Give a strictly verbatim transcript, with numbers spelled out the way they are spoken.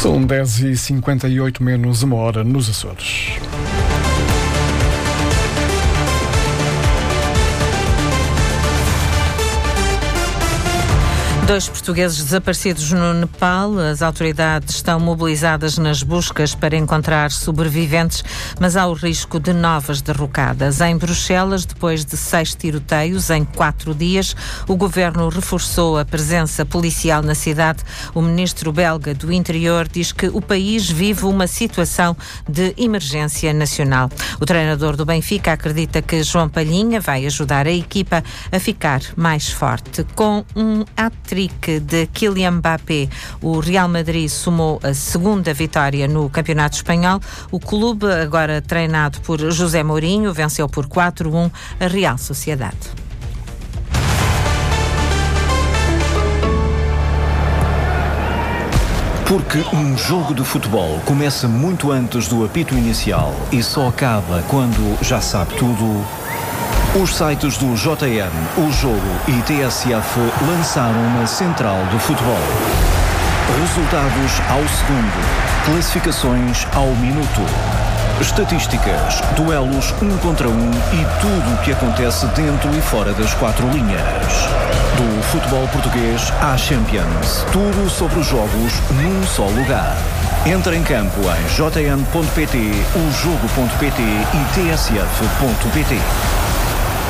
São dez e cinquenta e oito menos uma hora nos Açores. Dois portugueses desaparecidos no Nepal. As autoridades estão mobilizadas nas buscas para encontrar sobreviventes, mas há o risco de novas derrocadas. Em Bruxelas, depois de seis tiroteios em quatro dias, o governo reforçou a presença policial na cidade. O ministro belga do Interior diz que o país vive uma situação de emergência nacional. O treinador do Benfica acredita que João Palhinha vai ajudar a equipa a ficar mais forte. Com um hat-trick de Kylian Mbappé, o Real Madrid somou a segunda vitória no Campeonato Espanhol. O clube, agora treinado por José Mourinho, venceu por quatro a um a Real Sociedade. Porque um jogo de futebol começa muito antes do apito inicial e só acaba quando já sabe tudo. Os sites do J M, O Jogo e T S F lançaram uma central do futebol. Resultados ao segundo, classificações ao minuto, estatísticas, duelos um contra um e tudo o que acontece dentro e fora das quatro linhas. Do futebol português à Champions, tudo sobre os jogos num só lugar. Entra em campo em j m ponto p t, o jogo ponto p t e t s f ponto p t.